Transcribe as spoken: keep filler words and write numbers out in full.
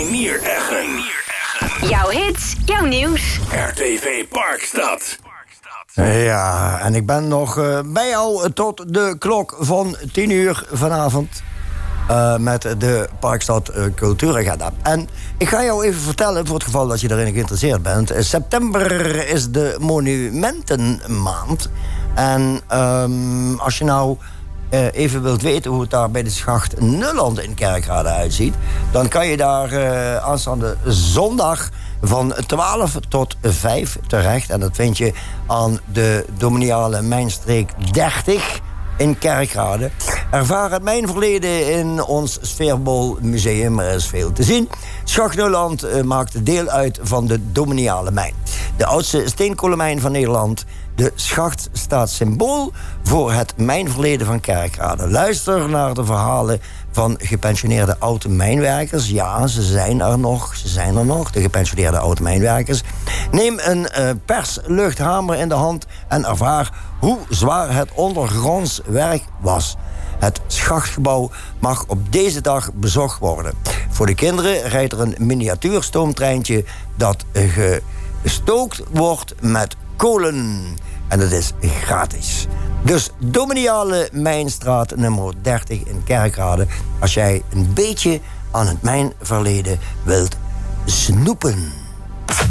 Miereggen. Jouw hits, jouw nieuws. R T V Parkstad. Ja, en ik ben nog uh, bij jou tot de klok van tien uur vanavond. Uh, met de Parkstad uh, Cultuuragenda. En ik ga jou even vertellen, voor het geval dat je erin geïnteresseerd bent. Uh, september is de monumentenmaand. En um, als je nou uh, even wilt weten hoe het daar bij de Schacht Nulland in Kerkrade uitziet, dan kan je daar uh, aanstaande zondag van twaalf tot vijf terecht. En dat vind je aan de Dominiale Mijnstreek dertig in Kerkrade. Ervaar het mijnverleden in ons Sfeerbol Museum. Er is veel te zien. Schacht Nulland uh, maakt deel uit van de Dominiale Mijn. De oudste steenkolenmijn van Nederland. De schacht staat symbool voor het mijnverleden van Kerkrade. Luister naar de verhalen van gepensioneerde oude mijnwerkers. Ja, ze zijn er nog. Ze zijn er nog, de gepensioneerde oude mijnwerkers. Neem een uh, persluchthamer in de hand en ervaar hoe zwaar het ondergronds werk was. Het schachtgebouw mag op deze dag bezocht worden. Voor de kinderen rijdt er een miniatuurstoomtreintje dat gestookt wordt met kolen. En dat is gratis. Dus Dominiale Mijnstraat nummer dertig in Kerkrade. Als jij een beetje aan het mijnverleden wilt snoepen.